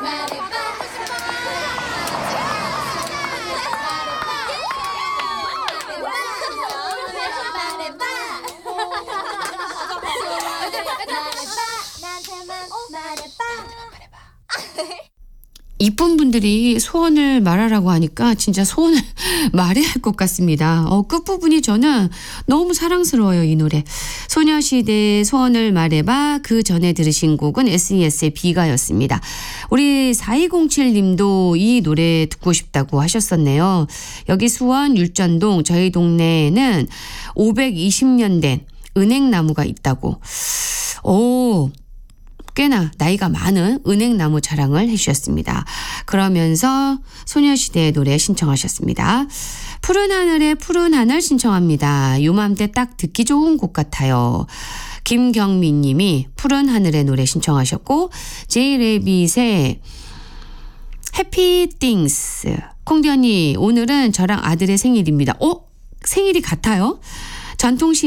이쁜 분들이 소원을 말하라고 하니까 진짜 소원을 말해야 할 것 같습니다. 끝부분이 저는 너무 사랑스러워요, 이 노래. 소녀시대의 소원을 말해봐. 그 전에 들으신 곡은 SES의 비가였습니다. 우리 4207님도 이 노래 듣고 싶다고 하셨었네요. 여기 수원 율전동 저희 동네에는 520년 된 은행나무가 있다고. 꽤나 나이가 많은 은행나무 자랑을 해주셨습니다. 그러면서 소녀시대의 노래 신청하셨습니다. 푸른 하늘에 푸른 하늘 신청합니다. 요맘때 딱 듣기 좋은 곡 같아요. 김경민 님이 푸른 하늘의 노래 신청하셨고 제이레빗의 해피 띵스. 콩디 언니 오늘은 저랑 아들의 생일입니다. 생일이 같아요? 전통시